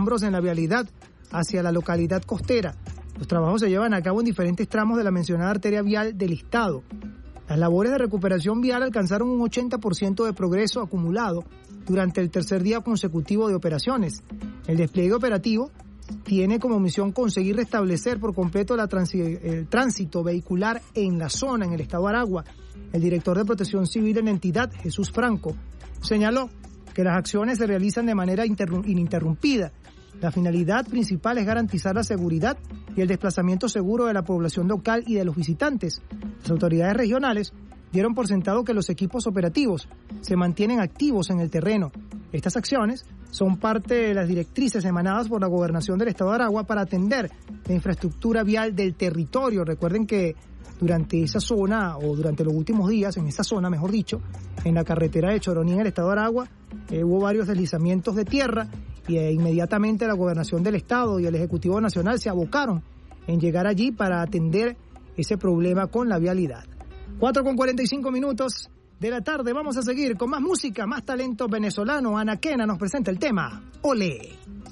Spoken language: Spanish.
escombros en la vialidad hacia la localidad costera. Los trabajos se llevan a cabo en diferentes tramos de la mencionada arteria vial del estado. Las labores de recuperación vial alcanzaron un 80% de progreso acumulado durante el tercer día consecutivo de operaciones. El despliegue operativo tiene como misión conseguir restablecer por completo el tránsito vehicular en la zona, en el estado de Aragua. El director de Protección Civil en la entidad, Jesús Franco, señaló que las acciones se realizan de manera ininterrumpida. La finalidad principal es garantizar la seguridad y el desplazamiento seguro de la población local y de los visitantes. Las autoridades regionales dieron por sentado que los equipos operativos se mantienen activos en el terreno. Estas acciones son parte de las directrices emanadas por la Gobernación del Estado de Aragua para atender la infraestructura vial del territorio. Recuerden que durante esa zona, o durante los últimos días, en esa zona, mejor dicho, en la carretera de Choroní, en el Estado de Aragua, hubo varios deslizamientos de tierra y inmediatamente la Gobernación del Estado y el Ejecutivo Nacional se abocaron en llegar allí para atender ese problema con la vialidad. 4:45 de la tarde, vamos a seguir con más música, más talento venezolano. Ana Quena nos presenta el tema Olé.